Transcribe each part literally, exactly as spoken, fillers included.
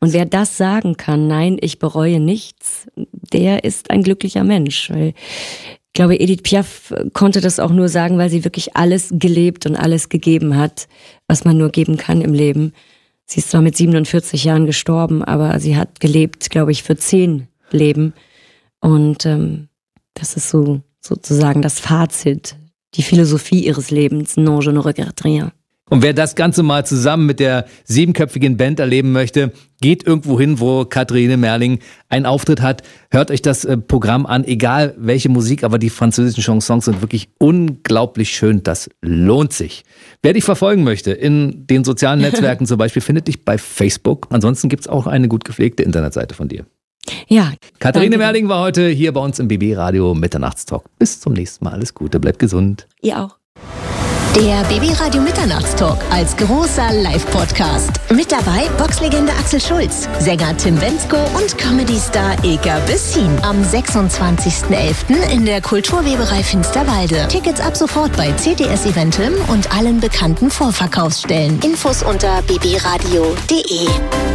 Und wer das sagen kann, nein, ich bereue nichts, der ist ein glücklicher Mensch. Weil ich glaube, Edith Piaf konnte das auch nur sagen, weil sie wirklich alles gelebt und alles gegeben hat, was man nur geben kann im Leben. Sie ist zwar mit siebenundvierzig Jahren gestorben, aber sie hat gelebt, glaube ich, für zehn Leben. Und ähm, das ist so sozusagen das Fazit, die Philosophie ihres Lebens. Non, je ne regrette rien. Und wer das Ganze mal zusammen mit der siebenköpfigen Band erleben möchte, geht irgendwo hin, wo Katharine Merling einen Auftritt hat. Hört euch das äh, Programm an, egal welche Musik, aber die französischen Chansons sind wirklich unglaublich schön. Das lohnt sich. Wer dich verfolgen möchte in den sozialen Netzwerken zum Beispiel, findet dich bei Facebook. Ansonsten gibt's auch eine gut gepflegte Internetseite von dir. Ja. Katharine danke. Merling war heute hier bei uns im B B Radio Mitternachtstalk. Bis zum nächsten Mal. Alles Gute, bleibt gesund. Ihr auch. Der B B Radio Mitternachtstalk als großer Live-Podcast. Mit dabei Boxlegende Axel Schulz, Sänger Tim Bendzko und Comedy-Star Ilka Bessin. Am sechsundzwanzigsten elften in der Kulturweberei Finsterwalde. Tickets ab sofort bei C T S Eventim und allen bekannten Vorverkaufsstellen. Infos unter b b radio punkt d e.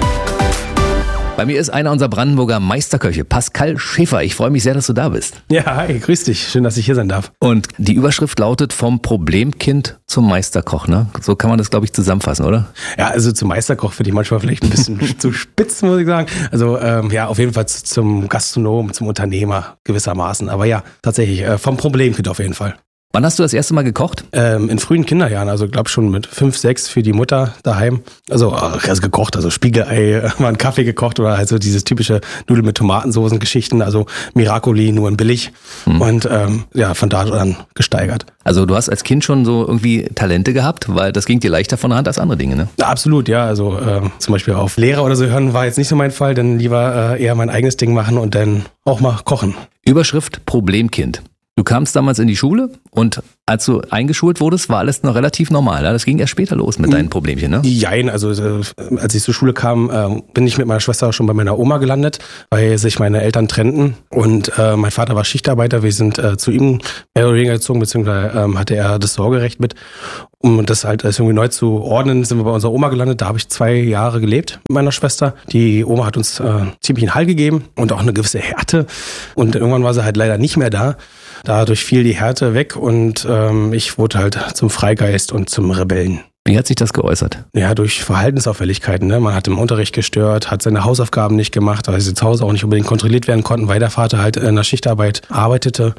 Bei mir ist einer unserer Brandenburger Meisterköche, Pascal Schäfer. Ich freue mich sehr, dass du da bist. Ja, hi, grüß dich. Schön, dass ich hier sein darf. Und die Überschrift lautet vom Problemkind zum Meisterkoch, ne? So kann man das, glaube ich, zusammenfassen, oder? Ja, also zum Meisterkoch finde ich manchmal vielleicht ein bisschen zu spitz, muss ich sagen. Also ähm, ja, auf jeden Fall zum Gastronom, zum Unternehmer gewissermaßen. Aber ja, tatsächlich äh, vom Problemkind auf jeden Fall. Wann hast du das erste Mal gekocht? Ähm, in frühen Kinderjahren, also glaube schon mit fünf, sechs für die Mutter daheim. Also, also gekocht, also Spiegelei, mal einen Kaffee gekocht oder halt so dieses typische Nudeln mit Tomatensoßen-Geschichten, also Miracoli, nur in billig. Hm. Und ähm, ja, von da an gesteigert. Also du hast als Kind schon so irgendwie Talente gehabt, weil das ging dir leichter von der Hand als andere Dinge, ne? Ja, absolut, ja. Also ähm, zum Beispiel auf Lehrer oder so hören war jetzt nicht so mein Fall, dann lieber äh, eher mein eigenes Ding machen und dann auch mal kochen. Überschrift Problemkind. Du kamst damals in die Schule und als du eingeschult wurdest, war alles noch relativ normal. Ja? Das ging erst später los mit deinen Problemchen, ne? Jein, also äh, als ich zur Schule kam, äh, bin ich mit meiner Schwester schon bei meiner Oma gelandet, weil sich meine Eltern trennten und äh, mein Vater war Schichtarbeiter. Wir sind äh, zu ihm mehr oder weniger gezogen, beziehungsweise ähm, hatte er das Sorgerecht mit. Um das halt alles irgendwie neu zu ordnen, sind wir bei unserer Oma gelandet. Da habe ich zwei Jahre gelebt mit meiner Schwester. Die Oma hat uns äh, ziemlich einen Hall gegeben und auch eine gewisse Härte. Und irgendwann war sie halt leider nicht mehr da. Dadurch fiel die Härte weg und ähm, ich wurde halt zum Freigeist und zum Rebellen. Wie hat sich das geäußert? Ja, durch Verhaltensauffälligkeiten. Ne? Man hat im Unterricht gestört, hat seine Hausaufgaben nicht gemacht, weil sie zu Hause auch nicht unbedingt kontrolliert werden konnten, weil der Vater halt in der Schichtarbeit arbeitete.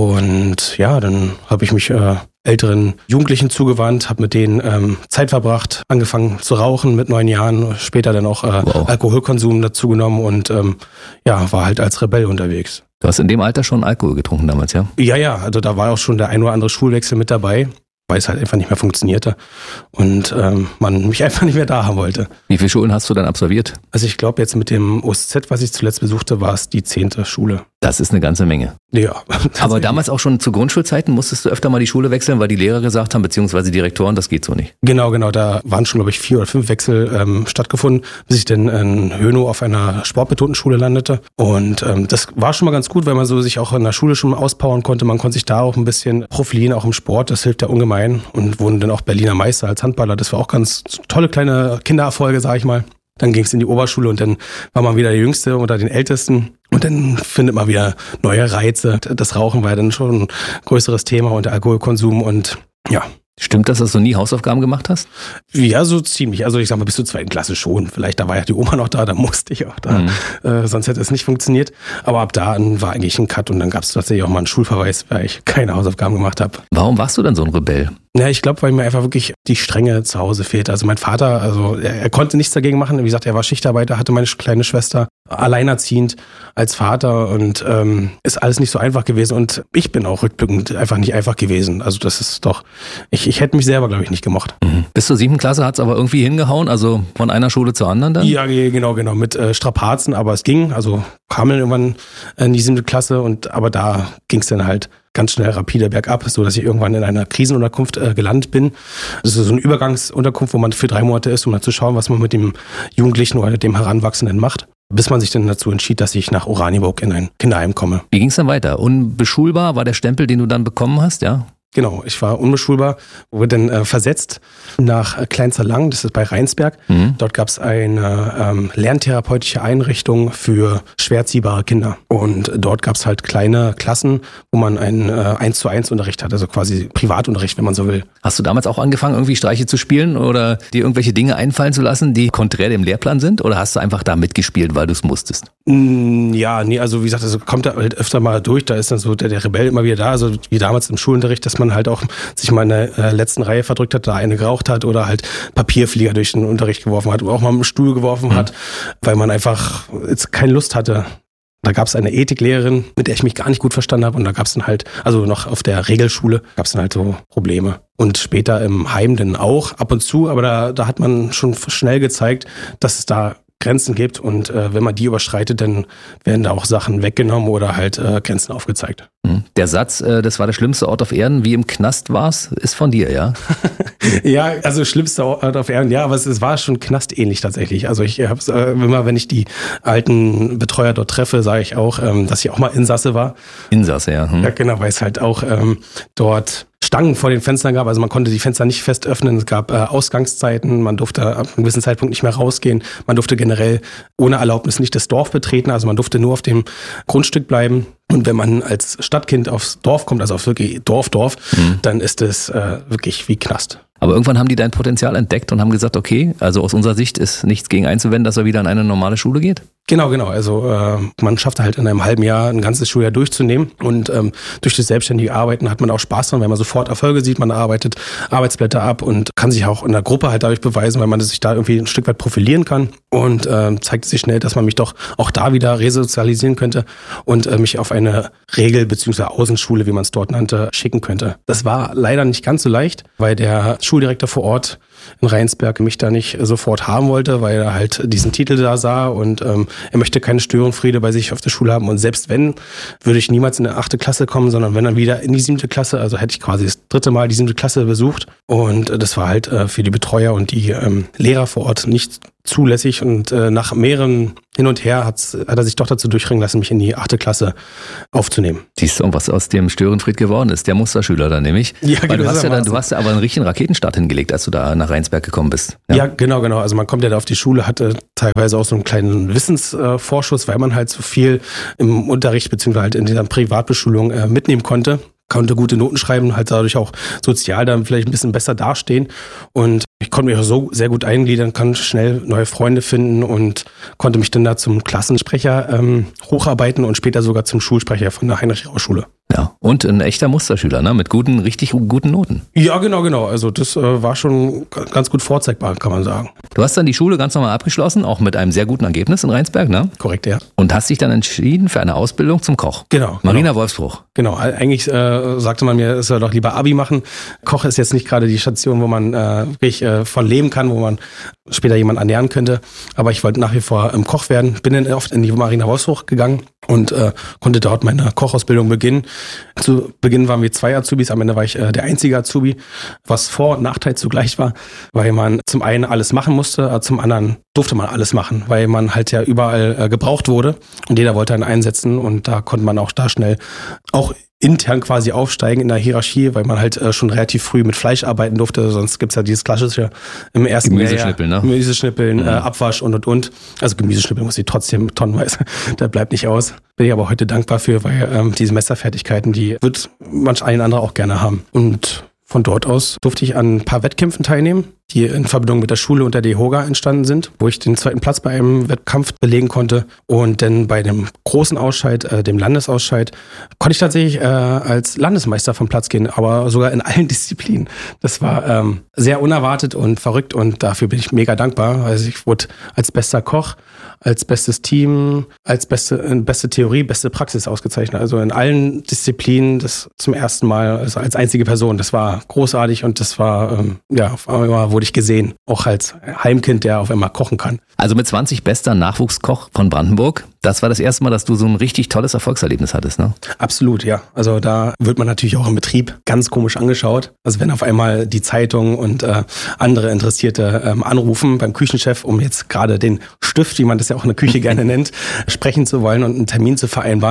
Und ja, dann habe ich mich äh, älteren Jugendlichen zugewandt, habe mit denen ähm, Zeit verbracht, angefangen zu rauchen mit neun Jahren, später dann auch äh, wow. Alkoholkonsum dazu genommen und ähm, ja, war halt als Rebell unterwegs. Du hast in dem Alter schon Alkohol getrunken damals, ja? Ja, ja, also da war auch schon der ein oder andere Schulwechsel mit dabei, weil es halt einfach nicht mehr funktionierte und ähm, man mich einfach nicht mehr da haben wollte. Wie viele Schulen hast du dann absolviert? Also ich glaube jetzt mit dem O S Z, was ich zuletzt besuchte, war es die zehnte Schule. Das ist eine ganze Menge. Ja. Aber damals auch schon zu Grundschulzeiten musstest du öfter mal die Schule wechseln, weil die Lehrer gesagt haben, beziehungsweise Direktoren, das geht so nicht. Genau, genau. Da waren schon, glaube ich, vier oder fünf Wechsel ähm, stattgefunden, bis ich dann in Hönow auf einer sportbetonten Schule landete. Und ähm, das war schon mal ganz gut, weil man so sich auch in der Schule schon auspowern konnte. Man konnte sich da auch ein bisschen profilieren, auch im Sport. Das hilft ja ungemein. Und wurden dann auch Berliner Meister als Handballer. Das war auch ganz tolle kleine Kindererfolge, sag ich mal. Dann ging es in die Oberschule und dann war man wieder der Jüngste unter den Ältesten. Und dann findet man wieder neue Reize. Das Rauchen war ja dann schon ein größeres Thema und der Alkoholkonsum und ja. Stimmt das, dass du nie Hausaufgaben gemacht hast? Ja, so ziemlich. Also ich sag mal, bis zur zweiten Klasse schon. Vielleicht, da war ja die Oma noch da, da musste ich auch da. Mhm. Äh, sonst hätte es nicht funktioniert. Aber ab da war eigentlich ein Cut und dann gab es tatsächlich auch mal einen Schulverweis, weil ich keine Hausaufgaben gemacht habe. Warum warst du dann so ein Rebell? Ja, ich glaube, weil mir einfach wirklich die Strenge zu Hause fehlt. Also mein Vater, also er, er konnte nichts dagegen machen. Wie gesagt, er war Schichtarbeiter, hatte meine kleine Schwester alleinerziehend als Vater und ähm, ist alles nicht so einfach gewesen. Und ich bin auch rückblickend einfach nicht einfach gewesen. Also das ist doch, ich, ich hätte mich selber, glaube ich, nicht gemocht. Mhm. Bis zur siebten Klasse hat es aber irgendwie hingehauen, also von einer Schule zur anderen dann? Ja, genau, genau, mit äh, Strapazen, aber es ging. Also kam dann irgendwann in die siebte Klasse und aber da ging es dann halt ganz schnell rapide bergab, so dass ich irgendwann in einer Krisenunterkunft äh, gelandet bin. Das ist so eine Übergangsunterkunft, wo man für drei Monate ist, um dann zu schauen, was man mit dem Jugendlichen oder dem Heranwachsenden macht. Bis man sich dann dazu entschied, dass ich nach Oranienburg in ein Kinderheim komme. Wie ging es dann weiter? Unbeschulbar war der Stempel, den du dann bekommen hast, ja? Genau, ich war unbeschulbar, wurde dann äh, versetzt nach äh, Kleinzerlangen, das ist bei Rheinsberg. Mhm. Dort gab es eine ähm, lerntherapeutische Einrichtung für schwer erziehbare Kinder. Und dort gab es halt kleine Klassen, wo man einen äh, eins zu eins Unterricht hat, also quasi Privatunterricht, wenn man so will. Hast du damals auch angefangen, irgendwie Streiche zu spielen oder dir irgendwelche Dinge einfallen zu lassen, die konträr dem Lehrplan sind? Oder hast du einfach da mitgespielt, weil du es musstest? Mm, ja, nee, also wie gesagt, also kommt da halt öfter mal durch, da ist dann so der, der Rebell immer wieder da, also wie damals im Schulunterricht, dass man halt auch sich mal in der äh, letzten Reihe verdrückt hat, da eine geraucht hat oder halt Papierflieger durch den Unterricht geworfen hat oder auch mal einen Stuhl geworfen mhm. hat, weil man einfach jetzt keine Lust hatte. Da gab es eine Ethiklehrerin, mit der ich mich gar nicht gut verstanden habe und da gab es dann halt, also noch auf der Regelschule, gab es dann halt so Probleme. Und später im Heim dann auch ab und zu, aber da, da hat man schon schnell gezeigt, dass es da Grenzen gibt und äh, wenn man die überschreitet, dann werden da auch Sachen weggenommen oder halt äh, Grenzen aufgezeigt. Der Satz, äh, das war der schlimmste Ort auf Erden, wie im Knast war's, ist von dir, ja? Ja, also schlimmster Ort auf Erden, ja, aber es, es war schon knastähnlich tatsächlich. Also ich habe äh, immer, wenn ich die alten Betreuer dort treffe, sage ich auch, ähm, dass ich auch mal Insasse war. Insasse, ja. Hm. Ja, genau, weil es halt auch ähm, dort Stangen vor den Fenstern gab, also man konnte die Fenster nicht fest öffnen, es gab äh, Ausgangszeiten, man durfte ab einem gewissen Zeitpunkt nicht mehr rausgehen, man durfte generell ohne Erlaubnis nicht das Dorf betreten, also man durfte nur auf dem Grundstück bleiben. Und wenn man als Stadtkind aufs Dorf kommt, also auf wirklich Dorf, Dorf, mhm. dann ist es äh, wirklich wie Knast. Aber irgendwann haben die dein Potenzial entdeckt und haben gesagt, okay, also aus unserer Sicht ist nichts gegen einzuwenden, dass er wieder in eine normale Schule geht? Genau, genau. Also äh, man schafft halt in einem halben Jahr ein ganzes Schuljahr durchzunehmen und ähm, durch das selbstständige Arbeiten hat man auch Spaß dran, weil man sofort Erfolge sieht, man arbeitet Arbeitsblätter ab und kann sich auch in der Gruppe halt dadurch beweisen, weil man sich da irgendwie ein Stück weit profilieren kann und äh, zeigt sich schnell, dass man mich doch auch da wieder resozialisieren könnte und äh, mich auf eine Regel- bzw. Außenschule, wie man es dort nannte, schicken könnte. Das war leider nicht ganz so leicht, weil der Schuldirektor vor Ort in Rheinsberg mich da nicht sofort haben wollte, weil er halt diesen Titel da sah und ähm, er möchte keine Störenfriede bei sich auf der Schule haben und selbst wenn, würde ich niemals in die achte Klasse kommen, sondern wenn dann wieder in die siebte Klasse, also hätte ich quasi das dritte Mal die siebte Klasse besucht und äh, das war halt äh, für die Betreuer und die ähm, Lehrer vor Ort nicht zulässig und äh, nach mehreren hin und her hat's, hat er sich doch dazu durchringen lassen, mich in die achte Klasse aufzunehmen. Siehst du, was aus dem Störenfried geworden ist, der Musterschüler dann nämlich? Ja, Weil du hast ja, dann, du hast ja aber einen richtigen Raketenstart hingelegt, als du da nach Rheinsberg gekommen bist. Ja, ja genau, genau. Also man kommt ja da auf die Schule, hatte teilweise auch so einen kleinen Wissensvorschuss, weil man halt so viel im Unterricht beziehungsweise halt in dieser Privatbeschulung äh, mitnehmen konnte. Konnte gute Noten schreiben, halt dadurch auch sozial dann vielleicht ein bisschen besser dastehen. Und ich konnte mich auch so sehr gut eingliedern, kann schnell neue Freunde finden und konnte mich dann da zum Klassensprecher ähm, hocharbeiten und später sogar zum Schulsprecher von der Heinrich-Rausch-Schule. Ja, und ein echter Musterschüler, ne? Mit guten, richtig guten Noten. Ja, genau, genau. Also das äh, war schon ganz gut vorzeigbar, kann man sagen. Du hast dann die Schule ganz normal abgeschlossen, auch mit einem sehr guten Ergebnis in Rheinsberg, ne? Korrekt, ja. Und hast dich dann entschieden für eine Ausbildung zum Koch. Genau. Marina genau. Wolfsbruch. Genau, eigentlich äh, sagte man mir, es soll doch lieber Abi machen. Koch ist jetzt nicht gerade die Station, wo man äh, wirklich äh, von leben kann, wo man später jemanden ernähren könnte. Aber ich wollte nach wie vor ähm, Koch werden. Bin dann oft in die Marina Wolfsbruch gegangen und äh, konnte dort meine Kochausbildung beginnen. Zu Beginn waren wir zwei Azubis, am Ende war ich äh, der einzige Azubi, was Vor- und Nachteil zugleich war, weil man zum einen alles machen musste, aber zum anderen durfte man alles machen, weil man halt ja überall äh, gebraucht wurde und jeder wollte einen einsetzen und da konnte man auch da schnell auch intern quasi aufsteigen in der Hierarchie, weil man halt äh, schon relativ früh mit Fleisch arbeiten durfte, sonst gibt's ja dieses klassische im ersten Gemüseschnippeln, ne? Gemüseschnippeln, mhm. äh, Abwasch und und und. Also Gemüseschnippeln muss ich trotzdem tonnenweise, da bleibt nicht aus. Bin ich aber heute dankbar für, weil ähm, diese Messerfertigkeiten, die wird manch ein anderer auch gerne haben. Und von dort aus durfte ich an ein paar Wettkämpfen teilnehmen, die in Verbindung mit der Schule und der DEHOGA entstanden sind, wo ich den zweiten Platz bei einem Wettkampf belegen konnte. Und dann bei dem großen Ausscheid, äh, dem Landesausscheid, konnte ich tatsächlich äh, als Landesmeister vom Platz gehen, aber sogar in allen Disziplinen. Das war ähm, sehr unerwartet und verrückt und dafür bin ich mega dankbar. Also ich wurde als bester Koch, als bestes Team, als beste, beste Theorie, beste Praxis ausgezeichnet. Also in allen Disziplinen das zum ersten Mal, also als einzige Person. Das war großartig und das war, ähm, ja, auf einmal wurde ich gesehen. Auch als Heimkind, der auf einmal kochen kann. Also mit zwanzig bester Nachwuchskoch von Brandenburg. Das war das erste Mal, dass du so ein richtig tolles Erfolgserlebnis hattest, ne? Absolut, ja. Also da wird man natürlich auch im Betrieb ganz komisch angeschaut. Also wenn auf einmal die Zeitung und äh, andere Interessierte ähm, anrufen beim Küchenchef, um jetzt gerade den Stift, wie man das ja auch in der Küche gerne nennt, sprechen zu wollen und einen Termin zu vereinbaren.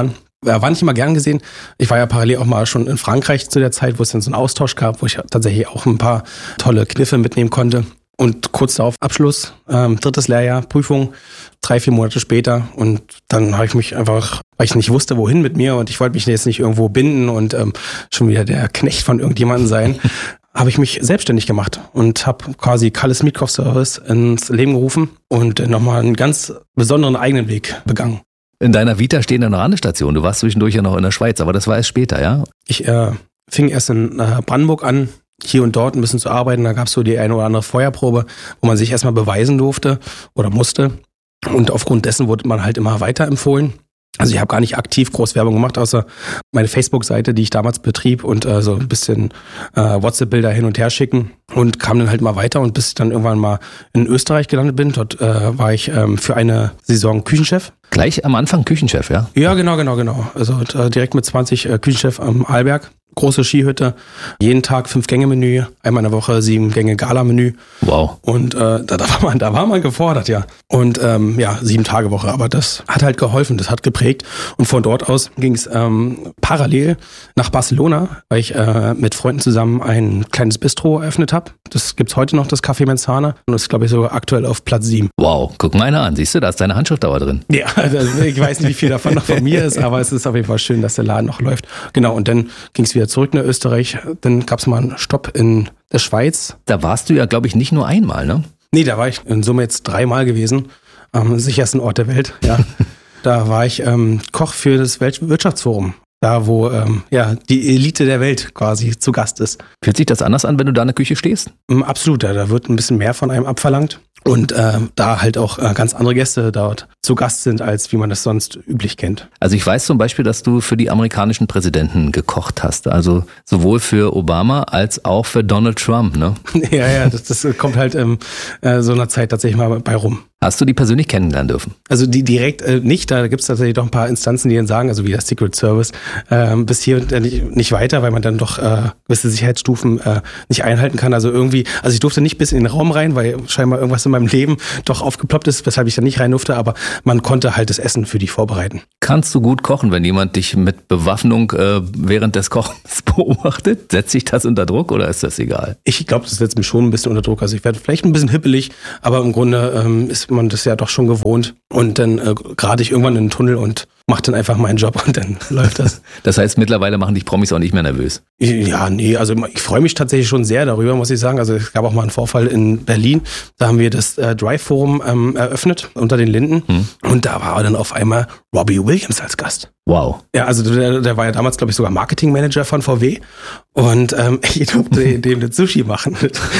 Ja, war nicht immer gern gesehen. Ich war ja parallel auch mal schon in Frankreich zu der Zeit, wo es dann so einen Austausch gab, wo ich tatsächlich auch ein paar tolle Kniffe mitnehmen konnte. Und kurz darauf Abschluss, ähm, drittes Lehrjahr, Prüfung, drei, vier Monate später. Und dann habe ich mich einfach, weil ich nicht wusste, wohin mit mir und ich wollte mich jetzt nicht irgendwo binden und ähm, schon wieder der Knecht von irgendjemandem sein, habe ich mich selbstständig gemacht und habe quasi Kalles Mietkaufservice ins Leben gerufen und nochmal einen ganz besonderen eigenen Weg begangen. In deiner Vita stehen da noch andere Stationen. Du warst zwischendurch ja noch in der Schweiz, aber das war erst später, ja? Ich äh, fing erst in äh, Brandenburg an, hier und dort ein bisschen zu arbeiten. Da gab es so die eine oder andere Feuerprobe, wo man sich erstmal beweisen durfte oder musste. Und aufgrund dessen wurde man halt immer weiterempfohlen. Also ich habe gar nicht aktiv groß Werbung gemacht, außer meine Facebook-Seite, die ich damals betrieb und äh, so ein bisschen äh, WhatsApp-Bilder hin und her schicken und kam dann halt mal weiter und bis ich dann irgendwann mal in Österreich gelandet bin. Dort äh, war ich ähm, für eine Saison Küchenchef. Gleich am Anfang Küchenchef, ja? Ja, genau, genau, genau. Also äh, direkt mit zwanzig äh, Küchenchef am Arlberg. Große Skihütte, jeden Tag fünf Gänge Menü, einmal in der Woche sieben Gänge Gala-Menü. Wow. Und äh, da, da war man, da war man gefordert, ja. Und ähm, ja, sieben Tage Woche. Aber das hat halt geholfen, das hat geprägt. Und von dort aus ging es ähm, parallel nach Barcelona, weil ich äh, mit Freunden zusammen ein kleines Bistro eröffnet habe. Das gibt's heute noch, das Café Menzana. Und das ist, glaube ich, so aktuell auf Platz sieben. Wow, guck mal einer an. Siehst du, da ist deine Handschrift aber drin. Ja, also ich weiß nicht, wie viel davon noch von mir ist, aber es ist auf jeden Fall schön, dass der Laden noch läuft. Genau, und dann ging es wieder zurück nach Österreich. Dann gab es mal einen Stopp in der Schweiz. Da warst du ja, glaube ich, nicht nur einmal, ne? Nee, da war ich in Summe jetzt dreimal gewesen. Am sichersten Ort der Welt, ja. Da war ich ähm, Koch für das Weltwirtschaftsforum. Da, wo ähm, ja die Elite der Welt quasi zu Gast ist. Fühlt sich das anders an, wenn du da in der Küche stehst? Absolut, ja, da wird ein bisschen mehr von einem abverlangt. Und äh, da halt auch äh, ganz andere Gäste dort zu Gast sind, als wie man das sonst üblich kennt. Also ich weiß zum Beispiel, dass du für die amerikanischen Präsidenten gekocht hast. Also sowohl für Obama als auch für Donald Trump, ne? Ja, ja, das, das kommt halt in äh, so einer Zeit tatsächlich mal bei rum. Hast du die persönlich kennenlernen dürfen? Also die direkt äh, nicht, da gibt es tatsächlich doch ein paar Instanzen, die dann sagen, also wie der Secret Service, äh, bis hier nicht, nicht weiter, weil man dann doch äh, gewisse Sicherheitsstufen äh, nicht einhalten kann. Also irgendwie, also ich durfte nicht bis in den Raum rein, weil scheinbar irgendwas in meinem Leben doch aufgeploppt ist, weshalb ich da nicht rein durfte, aber man konnte halt das Essen für die vorbereiten. Kannst du gut kochen, wenn jemand dich mit Bewaffnung äh, während des Kochens beobachtet? Setzt sich das unter Druck oder ist das egal? Ich glaube, das setzt mich schon ein bisschen unter Druck. Also ich werde vielleicht ein bisschen hippelig, aber im Grunde ähm, ist man das ja doch schon gewohnt. Und dann äh, gerate ich irgendwann in den Tunnel und mache dann einfach meinen Job und dann läuft das. Das heißt, mittlerweile machen dich Promis auch nicht mehr nervös? Ja, nee, also ich freue mich tatsächlich schon sehr darüber, muss ich sagen. Also es gab auch mal einen Vorfall in Berlin. Da haben wir das äh, Drive-Forum ähm, eröffnet unter den Linden. Hm. Und da war dann auf einmal Robbie Williams als Gast. Wow. Ja, also der, der war ja damals, glaube ich, sogar Marketingmanager von V W und ähm, ich durfte dem das Sushi machen.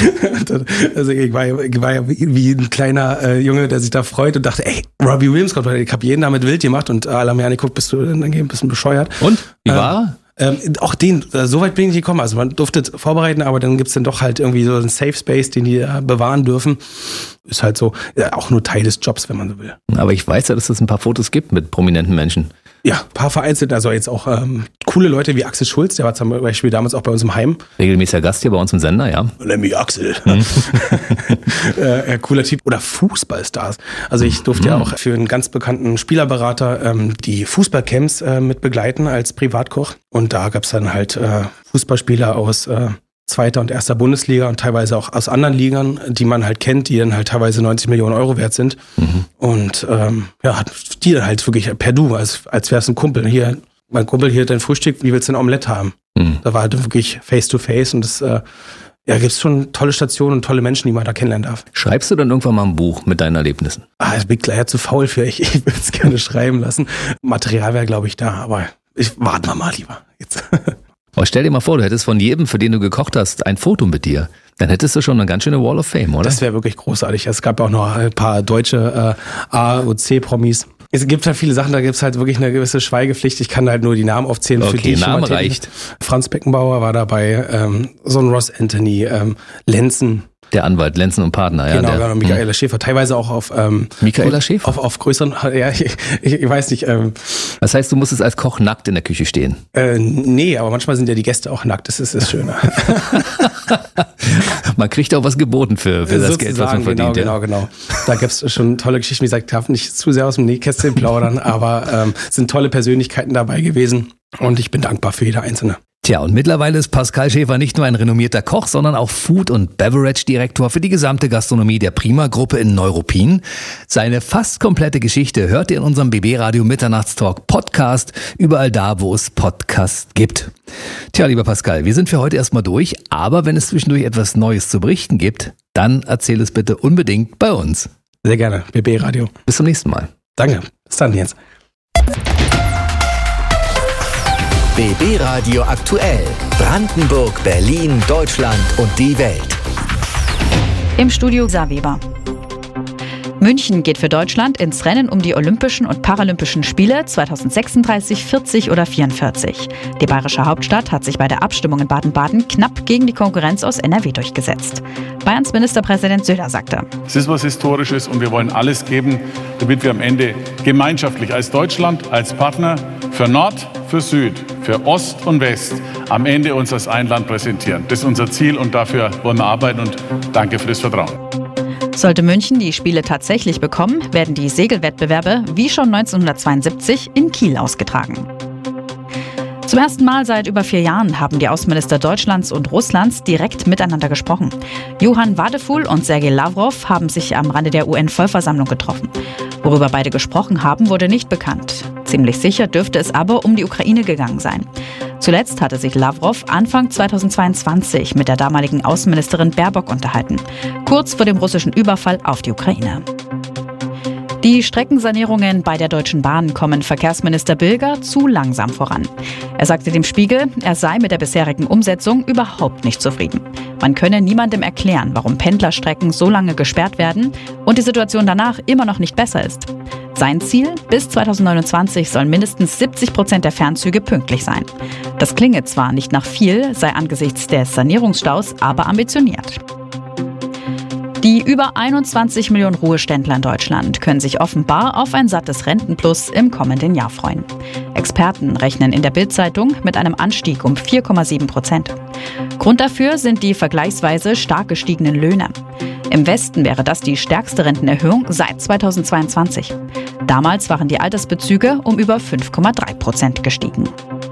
Also ich war ja, ich war ja wie, wie ein kleiner äh, Junge, der sich da freut und dachte, ey, Robbie Williams kommt, ich habe jeden damit wild gemacht und alle haben mir angeguckt, bist du dann ein bisschen bescheuert. Und? Wie war er? Ähm, auch den, äh, so weit bin ich nicht gekommen. Also man durfte vorbereiten, aber dann gibt's dann doch halt irgendwie so einen Safe Space, den die äh, bewahren dürfen. Ist halt so, ja, auch nur Teil des Jobs, wenn man so will. Aber ich weiß ja, dass es ein paar Fotos gibt mit prominenten Menschen. Ja, ein paar vereinzelt, also jetzt auch ähm, coole Leute wie Axel Schulz, der war zum Beispiel damals auch bei uns im Heim. Regelmäßiger Gast hier bei uns im Sender, ja. Nämlich Axel. Mhm. äh, cooler Typ. Oder Fußballstars. Also ich durfte mhm. ja auch für einen ganz bekannten Spielerberater ähm, die Fußballcamps äh, mit begleiten als Privatkoch. Und da gab's dann halt äh, Fußballspieler aus äh, zweiter und erster Bundesliga und teilweise auch aus anderen Ligern, die man halt kennt, die dann halt teilweise neunzig Millionen Euro wert sind. Mhm. Und ähm, ja, hat die dann halt wirklich per Du, als, als wär's ein Kumpel. Hier, mein Kumpel, hier dein Frühstück, wie willst du ein Omelett haben? Mhm. Da war halt wirklich face to face und das äh, ja, gibt's schon tolle Stationen und tolle Menschen, die man da kennenlernen darf. Schreibst du dann irgendwann mal ein Buch mit deinen Erlebnissen? Ah, ich bin leider zu faul für. Ich, ich würde es gerne schreiben lassen. Material wäre, glaube ich, da, aber ich warten wir mal lieber jetzt. Aber stell dir mal vor, du hättest von jedem, für den du gekocht hast, ein Foto mit dir. Dann hättest du schon eine ganz schöne Wall of Fame, oder? Das wäre wirklich großartig. Es gab auch noch ein paar deutsche äh, A- und C-Promis. Es gibt halt viele Sachen, da gibt es halt wirklich eine gewisse Schweigepflicht. Ich kann halt nur die Namen aufzählen. Okay, für die Name reicht. Franz Beckenbauer war dabei, ähm, so ein Ross Anthony, ähm, Lenzen. Der Anwalt, Lenzen und Partner, ja. Genau, der, genau, Michaela hm. Schäfer. Teilweise auch auf... Ähm, Michaela Schäfer? Auf, auf größeren... Ja, ich, ich, ich weiß nicht. Ähm, das heißt, du musstest als Koch nackt in der Küche stehen? Äh, nee, aber manchmal sind ja die Gäste auch nackt. Das ist das Schöne. Man kriegt auch was geboten für, für das Sozusagen, Geld, was man verdient. Genau, ja. genau, genau. Da gibt es schon tolle Geschichten. Wie gesagt, ich darf nicht zu sehr aus dem Nähkästchen plaudern, aber ähm, es sind tolle Persönlichkeiten dabei gewesen und ich bin dankbar für jede einzelne. Tja, und mittlerweile ist Pascal Schäfer nicht nur ein renommierter Koch, sondern auch Food- und Beverage-Direktor für die gesamte Gastronomie der Prima-Gruppe in Neuruppin. Seine fast komplette Geschichte hört ihr in unserem B B Radio Mitternachtstalk Podcast, überall da, wo es Podcasts gibt. Tja, lieber Pascal, wir sind für heute erstmal durch, aber wenn es zwischendurch etwas Neues zu berichten gibt, dann erzähl es bitte unbedingt bei uns. Sehr gerne, B B Radio. Bis zum nächsten Mal. Danke, bis dann jetzt. B B Radio aktuell. Brandenburg, Berlin, Deutschland und die Welt. Im Studio Sa Weber. München geht für Deutschland ins Rennen um die Olympischen und Paralympischen Spiele zweitausendsechsunddreißig, vierzig oder vierundvierzig. Die bayerische Hauptstadt hat sich bei der Abstimmung in Baden-Baden knapp gegen die Konkurrenz aus N R W durchgesetzt. Bayerns Ministerpräsident Söder sagte: Es ist was Historisches und wir wollen alles geben, damit wir am Ende gemeinschaftlich als Deutschland, als Partner für Nord, für Süd, für Ost und West am Ende uns als ein Land präsentieren. Das ist unser Ziel und dafür wollen wir arbeiten und danke für das Vertrauen. Sollte München die Spiele tatsächlich bekommen, werden die Segelwettbewerbe wie schon neunzehnhundertzweiundsiebzig in Kiel ausgetragen. Zum ersten Mal seit über vier Jahren haben die Außenminister Deutschlands und Russlands direkt miteinander gesprochen. Johann Wadefuhl und Sergei Lavrov haben sich am Rande der U N-Vollversammlung getroffen. Worüber beide gesprochen haben, wurde nicht bekannt. Ziemlich sicher dürfte es aber um die Ukraine gegangen sein. Zuletzt hatte sich Lavrov Anfang zweitausendzweiundzwanzig mit der damaligen Außenministerin Baerbock unterhalten, kurz vor dem russischen Überfall auf die Ukraine. Die Streckensanierungen bei der Deutschen Bahn kommen Verkehrsminister Bilger zu langsam voran. Er sagte dem Spiegel, er sei mit der bisherigen Umsetzung überhaupt nicht zufrieden. Man könne niemandem erklären, warum Pendlerstrecken so lange gesperrt werden und die Situation danach immer noch nicht besser ist. Sein Ziel, bis zweitausendneunundzwanzig sollen mindestens siebzig Prozent der Fernzüge pünktlich sein. Das klinge zwar nicht nach viel, sei angesichts des Sanierungsstaus aber ambitioniert. Die über einundzwanzig Millionen Ruheständler in Deutschland können sich offenbar auf ein sattes Rentenplus im kommenden Jahr freuen. Experten rechnen in der Bild-Zeitung mit einem Anstieg um vier Komma sieben Prozent. Grund dafür sind die vergleichsweise stark gestiegenen Löhne. Im Westen wäre das die stärkste Rentenerhöhung seit zweitausendzweiundzwanzig. Damals waren die Altersbezüge um über fünf Komma drei Prozent gestiegen.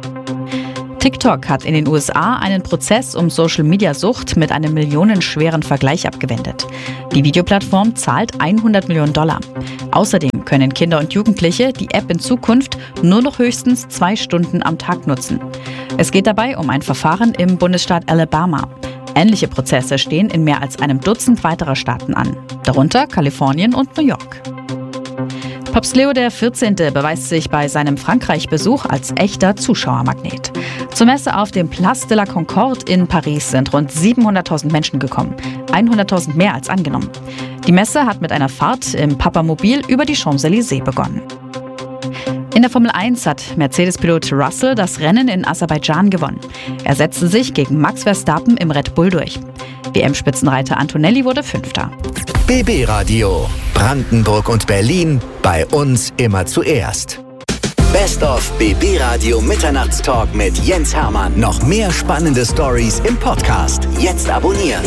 TikTok hat in den U S A einen Prozess um Social-Media-Sucht mit einem millionenschweren Vergleich abgewendet. Die Videoplattform zahlt hundert Millionen Dollar. Außerdem können Kinder und Jugendliche die App in Zukunft nur noch höchstens zwei Stunden am Tag nutzen. Es geht dabei um ein Verfahren im Bundesstaat Alabama. Ähnliche Prozesse stehen in mehr als einem Dutzend weiterer Staaten an, darunter Kalifornien und New York. Papst Leo der vierzehnte beweist sich bei seinem Frankreich-Besuch als echter Zuschauermagnet. Zur Messe auf dem Place de la Concorde in Paris sind rund siebenhunderttausend Menschen gekommen, hunderttausend mehr als angenommen. Die Messe hat mit einer Fahrt im Papamobil über die Champs-Élysées begonnen. In der Formel eins hat Mercedes-Pilot Russell das Rennen in Aserbaidschan gewonnen. Er setzte sich gegen Max Verstappen im Red Bull durch. W M-Spitzenreiter Antonelli wurde Fünfter. B B Radio. Brandenburg und Berlin. Bei uns immer zuerst. Best of B B Radio Mitternachtstalk mit Jens Hermann. Noch mehr spannende Stories im Podcast. Jetzt abonnieren.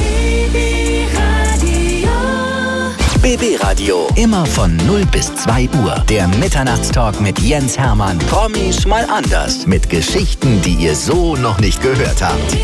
B B Radio. Immer von null bis zwei Uhr. Der Mitternachtstalk mit Jens Hermann. Promis mal anders. Mit Geschichten, die ihr so noch nicht gehört habt.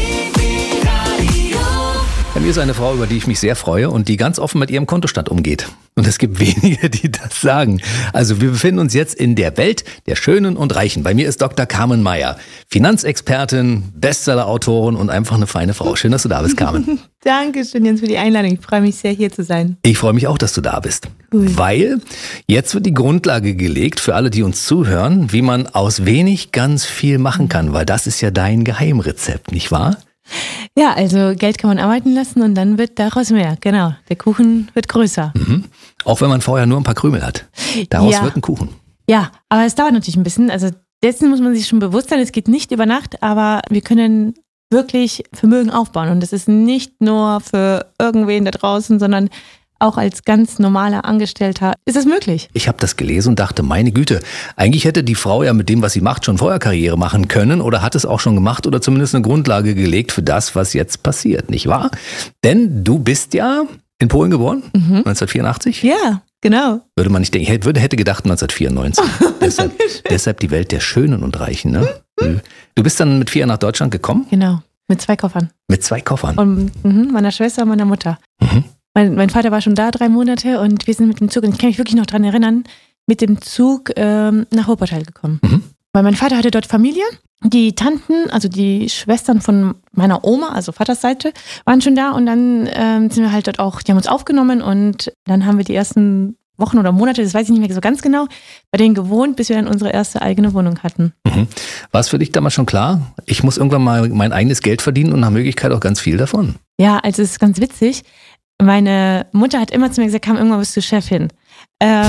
Bei mir ist eine Frau, über die ich mich sehr freue und die ganz offen mit ihrem Kontostand umgeht. Und es gibt wenige, die das sagen. Also wir befinden uns jetzt in der Welt der Schönen und Reichen. Bei mir ist Doktor Carmen Meyer, Finanzexpertin, Bestseller-Autorin und einfach eine feine Frau. Schön, dass du da bist, Carmen. Dankeschön, Jens, für die Einladung. Ich freue mich sehr, hier zu sein. Ich freue mich auch, dass du da bist. Cool. Weil jetzt wird die Grundlage gelegt für alle, die uns zuhören, wie man aus wenig ganz viel machen kann. Weil das ist ja dein Geheimrezept, nicht wahr? Ja, also Geld kann man arbeiten lassen und dann wird daraus mehr. Genau, der Kuchen wird größer. Mhm. Auch wenn man vorher nur ein paar Krümel hat. Daraus ja. wird ein Kuchen. Ja, aber es dauert natürlich ein bisschen. Also dessen muss man sich schon bewusst sein, es geht nicht über Nacht, aber wir können wirklich Vermögen aufbauen. Und das ist nicht nur für irgendwen da draußen, sondern auch als ganz normaler Angestellter ist es möglich. Ich habe das gelesen und dachte, meine Güte, eigentlich hätte die Frau ja mit dem, was sie macht, schon vorher Karriere machen können oder hat es auch schon gemacht oder zumindest eine Grundlage gelegt für das, was jetzt passiert, nicht wahr? Denn du bist ja in Polen geboren, mhm. neunzehnhundertvierundachtzig? Ja, genau. Würde man nicht denken, ich hätte, hätte gedacht neunzehnhundertvierundneunzig. deshalb, deshalb die Welt der Schönen und Reichen. Ne? Du bist dann mit vier nach Deutschland gekommen? Genau, mit zwei Koffern. Mit zwei Koffern? Und mh, meiner Schwester und meiner Mutter. Mhm. Mein, mein Vater war schon da drei Monate und wir sind mit dem Zug, und ich kann mich wirklich noch dran erinnern, mit dem Zug ähm, nach Wuppertal gekommen. Mhm. Weil mein Vater hatte dort Familie. Die Tanten, also die Schwestern von meiner Oma, also Vaters Seite, waren schon da, und dann ähm, sind wir halt dort auch, die haben uns aufgenommen, und dann haben wir die ersten Wochen oder Monate, das weiß ich nicht mehr so ganz genau, bei denen gewohnt, bis wir dann unsere erste eigene Wohnung hatten. Mhm. War es für dich damals schon klar, ich muss irgendwann mal mein eigenes Geld verdienen und nach Möglichkeit auch ganz viel davon? Ja, also es ist ganz witzig. Meine Mutter hat immer zu mir gesagt, komm, irgendwann bist du Chefin. Äh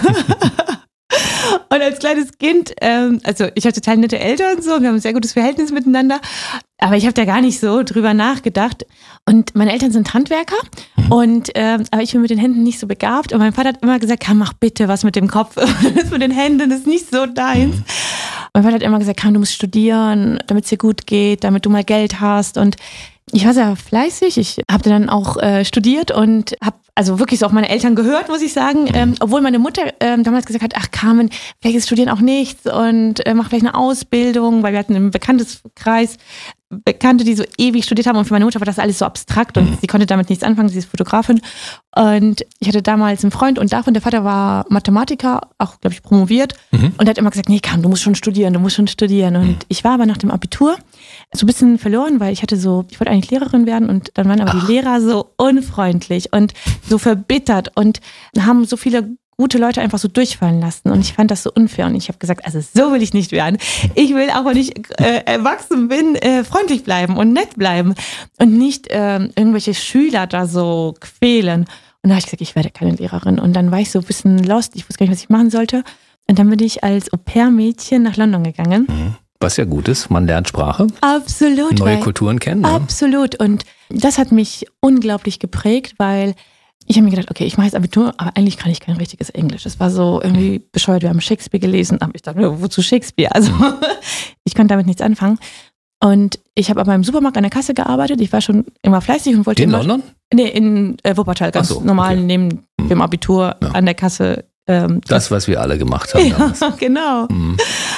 Und als kleines Kind, ähm, also ich hatte total nette Eltern, so, wir haben ein sehr gutes Verhältnis miteinander, aber ich habe da gar nicht so drüber nachgedacht. Und meine Eltern sind Handwerker, mhm. und ähm, aber ich bin mit den Händen nicht so begabt. Und mein Vater hat immer gesagt, komm, mach bitte was mit dem Kopf, das mit den Händen, das ist nicht so deins. Mhm. Mein Vater hat immer gesagt, komm, du musst studieren, damit es dir gut geht, damit du mal Geld hast. Und ich war sehr fleißig, ich habe dann auch äh, studiert und habe also wirklich so auf meine Eltern gehört, muss ich sagen, ähm, obwohl meine Mutter ähm, damals gesagt hat, ach Carmen, vielleicht ist Studieren auch nichts und äh, mach vielleicht eine Ausbildung, weil wir hatten im Bekannteskreis Bekannte, die so ewig studiert haben, und für meine Mutter war das alles so abstrakt und sie konnte damit nichts anfangen, sie ist Fotografin, und ich hatte damals einen Freund, und davon, der Vater war Mathematiker, auch glaube ich promoviert, mhm. und er hat immer gesagt, nee Carmen, du musst schon studieren, du musst schon studieren, und mhm. ich war aber nach dem Abitur so ein bisschen verloren, weil ich hatte so, ich wollte eigentlich Lehrerin werden, und dann waren aber Ach. die Lehrer so unfreundlich und so verbittert und haben so viele gute Leute einfach so durchfallen lassen, und ich fand das so unfair, und ich habe gesagt, also so will ich nicht werden. Ich will auch, wenn ich äh, erwachsen bin, äh, freundlich bleiben und nett bleiben und nicht äh, irgendwelche Schüler da so quälen. Und da habe ich gesagt, ich werde keine Lehrerin, und dann war ich so ein bisschen lost, ich wusste gar nicht, was ich machen sollte, und dann bin ich als Au-pair-Mädchen nach London gegangen. Was ja gut ist, man lernt Sprache. Absolut. Neue Kulturen kennen. Ja. Absolut, und das hat mich unglaublich geprägt, weil ich habe mir gedacht, okay, ich mache jetzt Abitur, aber eigentlich kann ich kein richtiges Englisch. Das war so irgendwie bescheuert. Wir haben Shakespeare gelesen, aber ich dachte, wozu Shakespeare? Also ich konnte damit nichts anfangen. Und ich habe aber im Supermarkt an der Kasse gearbeitet. Ich war schon immer fleißig und wollte in immer... London? Nee, in äh, Wuppertal, ganz so, normal okay. neben mhm. dem Abitur ja. an der Kasse. Ähm, das, was wir alle gemacht haben damals. Ja, genau. Mhm.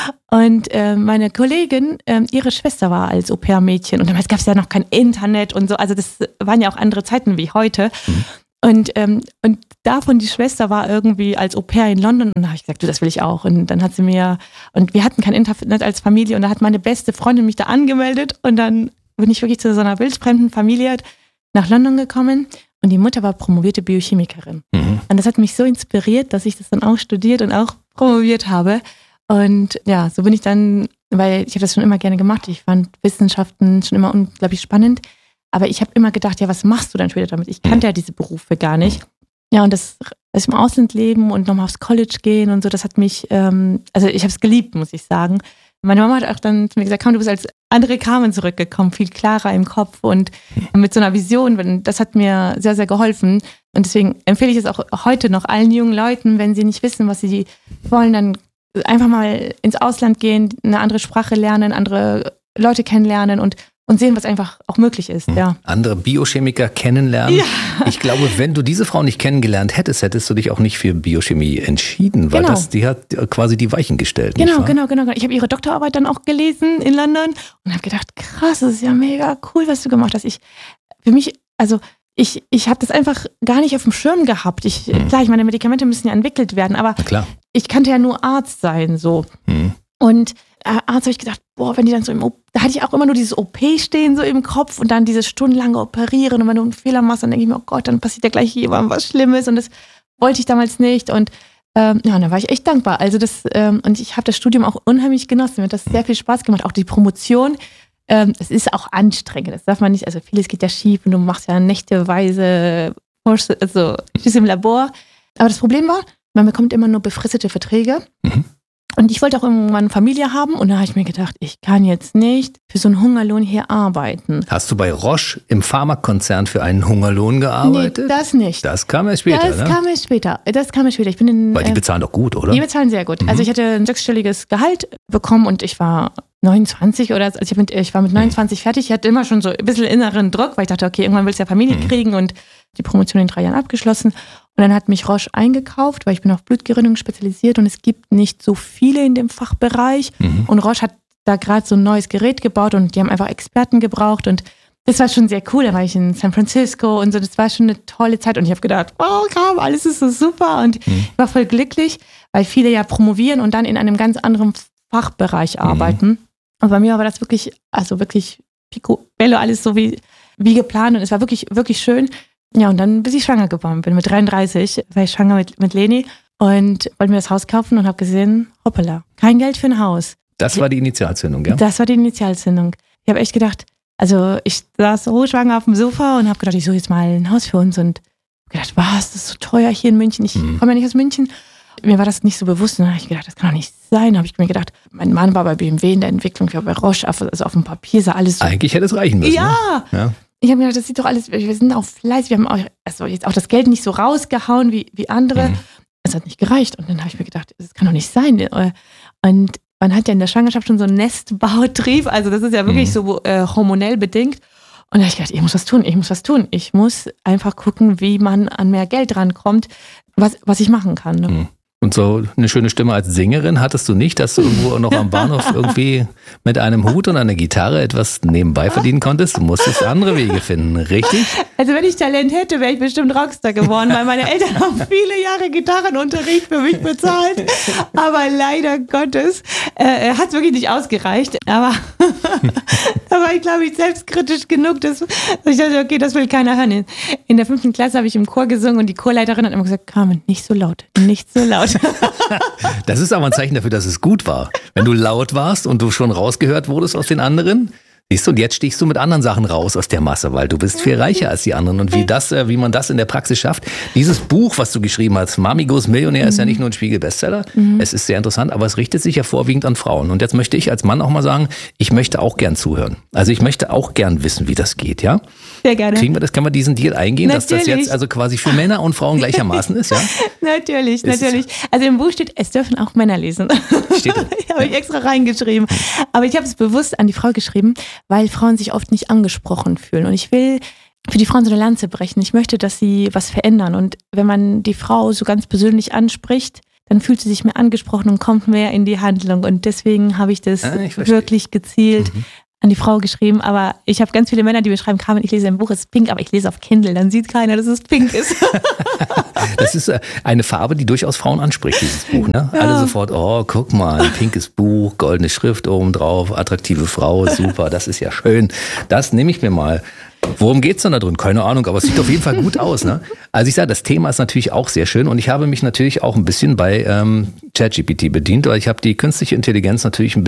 Und äh, meine Kollegin, äh, ihre Schwester war als Au-pair-Mädchen, und damals gab es ja noch kein Internet und so. Also das waren ja auch andere Zeiten wie heute. Mhm. Und, ähm, und davon die Schwester war irgendwie als Au-pair in London, und da habe ich gesagt, du, das will ich auch. Und dann hat sie mir, und wir hatten kein Internet als Familie, und da hat meine beste Freundin mich da angemeldet, und dann bin ich wirklich zu so einer wildfremden Familie nach London gekommen, und die Mutter war promovierte Biochemikerin. Mhm. Und das hat mich so inspiriert, dass ich das dann auch studiert und auch promoviert habe. Und ja, so bin ich dann, weil ich habe das schon immer gerne gemacht, ich fand Wissenschaften schon immer unglaublich spannend. Aber ich habe immer gedacht, ja, was machst du dann später damit? Ich kannte ja diese Berufe gar nicht. Ja, und das, das im Ausland leben und nochmal aufs College gehen und so, das hat mich, ähm, also ich habe es geliebt, muss ich sagen. Meine Mama hat auch dann zu mir gesagt, komm, du bist als andere Carmen zurückgekommen, viel klarer im Kopf und mit so einer Vision. Das hat mir sehr, sehr geholfen. Und deswegen empfehle ich es auch heute noch allen jungen Leuten, wenn sie nicht wissen, was sie wollen, dann einfach mal ins Ausland gehen, eine andere Sprache lernen, andere Leute kennenlernen und Und sehen, was einfach auch möglich ist, ja. Andere Biochemiker kennenlernen. Ja. Ich glaube, wenn du diese Frau nicht kennengelernt hättest, hättest du dich auch nicht für Biochemie entschieden, weil genau. das, die hat quasi die Weichen gestellt. Genau, nicht wahr? genau, genau. Ich habe ihre Doktorarbeit dann auch gelesen in London und habe gedacht, krass, das ist ja mega cool, was du gemacht hast. Ich, für mich, also ich, ich habe das einfach gar nicht auf dem Schirm gehabt. Ich, hm. Klar, ich meine, Medikamente müssen ja entwickelt werden, aber klar. Ich kannte ja nur Arzt sein, so. Hm. Und äh, Arzt habe ich gedacht, boah, wenn die dann so im O P, da hatte ich auch immer nur dieses O P stehen so im Kopf und dann dieses stundenlange Operieren, und wenn du einen Fehler machst, dann denke ich mir, oh Gott, dann passiert ja gleich jemandem was Schlimmes, und das wollte ich damals nicht, und ähm, ja, und da war ich echt dankbar. Also das, ähm, und ich habe das Studium auch unheimlich genossen, mir hat das sehr viel Spaß gemacht, auch die Promotion. Ähm, es ist auch anstrengend, das darf man nicht, also vieles geht ja schief und du machst ja nächteweise Kurse, also Schüsse im Labor, aber das Problem war, man bekommt immer nur befristete Verträge. Mhm. Und ich wollte auch irgendwann Familie haben und da habe ich mir gedacht, ich kann jetzt nicht für so einen Hungerlohn hier arbeiten. Hast du bei Roche im Pharmakonzern für einen Hungerlohn gearbeitet? Nee, das nicht. Das kam erst später, Das ne? kam erst später. Das kam erst später. Ich bin in, Weil die äh, bezahlen doch gut, oder? Die bezahlen sehr gut. Mhm. Also ich hatte ein sechsstelliges Gehalt bekommen und ich war neunundzwanzig oder also ich, mit, ich war mit neunundzwanzig mhm. fertig. Ich hatte immer schon so ein bisschen inneren Druck, weil ich dachte, okay, irgendwann willst du ja Familie mhm. kriegen und die Promotion in drei Jahren abgeschlossen. Und dann hat mich Roche eingekauft, weil ich bin auf Blutgerinnung spezialisiert und es gibt nicht so viele in dem Fachbereich. Mhm. Und Roche hat da gerade so ein neues Gerät gebaut und die haben einfach Experten gebraucht und das war schon sehr cool. Da war ich in San Francisco und so, das war schon eine tolle Zeit und ich habe gedacht, wow, komm, alles ist so super und mhm. ich war voll glücklich, weil viele ja promovieren und dann in einem ganz anderen Fachbereich arbeiten. Mhm. Und bei mir war das wirklich, also wirklich picobello, alles so wie, wie geplant und es war wirklich, wirklich schön. Ja, und dann bis ich schwanger geworden bin. Mit dreiunddreißig war ich schwanger mit, mit Leni und wollte mir das Haus kaufen und habe gesehen, hoppala, kein Geld für ein Haus. Das war die Initialzündung, ja? Das war die Initialzündung. Ich habe echt gedacht, also ich saß so schwanger auf dem Sofa und habe gedacht, ich suche jetzt mal ein Haus für uns und gedacht, was, das ist so teuer hier in München. Ich mhm. komme ja nicht aus München. Mir war das nicht so bewusst. Und dann habe ich gedacht, das kann doch nicht sein. Da habe ich mir gedacht, mein Mann war bei B M W in der Entwicklung, ich war bei Roche, also auf dem Papier sah alles so. Eigentlich hätte es reichen müssen. Ja. Ne? Ja. Ich habe mir gedacht, das sieht doch alles, wir sind auch fleißig, wir haben auch, also jetzt auch das Geld nicht so rausgehauen wie, wie andere. Mhm. Es hat nicht gereicht. Und dann habe ich mir gedacht, das kann doch nicht sein. Und man hat ja in der Schwangerschaft schon so einen Nestbautrieb, also das ist ja wirklich mhm. so äh, hormonell bedingt. Und da habe ich gedacht, ich muss was tun, ich muss was tun. Ich muss einfach gucken, wie man an mehr Geld rankommt, was, was ich machen kann. Ne? Mhm. Und so eine schöne Stimme als Sängerin hattest du nicht, dass du irgendwo noch am Bahnhof irgendwie mit einem Hut und einer Gitarre etwas nebenbei verdienen konntest? Du musstest andere Wege finden, richtig? Also wenn ich Talent hätte, wäre ich bestimmt Rockstar geworden, weil meine Eltern haben viele Jahre Gitarrenunterricht für mich bezahlt. Aber leider Gottes äh, hat es wirklich nicht ausgereicht. Aber da war ich, glaube ich, selbstkritisch genug, dass, dass ich dachte, okay, das will keiner hören. In der fünften Klasse habe ich im Chor gesungen und die Chorleiterin hat immer gesagt, Carmen, nicht so laut, nicht so laut. Das ist aber ein Zeichen dafür, dass es gut war. Wenn du laut warst und du schon rausgehört wurdest aus den anderen, siehst du, und jetzt stichst du mit anderen Sachen raus aus der Masse, weil du bist viel reicher als die anderen. Und wie das, wie man das in der Praxis schafft. Dieses Buch, was du geschrieben hast, Mami Goes Millionär, mhm. ist ja nicht nur ein Spiegel-Bestseller. Mhm. Es ist sehr interessant, aber es richtet sich ja vorwiegend an Frauen. Und jetzt möchte ich als Mann auch mal sagen, ich möchte auch gern zuhören. Also ich möchte auch gern wissen, wie das geht, ja? Sehr gerne. Kriegen wir das, können wir diesen Deal eingehen, natürlich. Dass das jetzt also quasi für Männer und Frauen gleichermaßen ist, ja? Natürlich, ist natürlich. Also im Buch steht, es dürfen auch Männer lesen. Steht da? Habe ich extra reingeschrieben. Aber ich habe es bewusst an die Frau geschrieben, weil Frauen sich oft nicht angesprochen fühlen. Und ich will für die Frauen so eine Lanze brechen. Ich möchte, dass sie was verändern. Und wenn man die Frau so ganz persönlich anspricht, dann fühlt sie sich mehr angesprochen und kommt mehr in die Handlung. Und deswegen habe ich das ah, ich wirklich gezielt mhm. an die Frau geschrieben. Aber ich habe ganz viele Männer, die mir schreiben, Carmen, ich lese ein Buch, es ist pink, aber ich lese auf Kindle. Dann sieht keiner, dass es pink ist. Das ist eine Farbe, die durchaus Frauen anspricht, dieses Buch. Ne? Ja. Alle sofort, oh, guck mal, ein pinkes Buch, goldene Schrift oben drauf, attraktive Frau, super, das ist ja schön. Das nehme ich mir mal. Worum geht's denn da drin? Keine Ahnung, aber es sieht auf jeden Fall gut aus. Ne? Also ich sage, das Thema ist natürlich auch sehr schön und ich habe mich natürlich auch ein bisschen bei ähm, ChatGPT bedient, weil ich habe die künstliche Intelligenz natürlich ein bisschen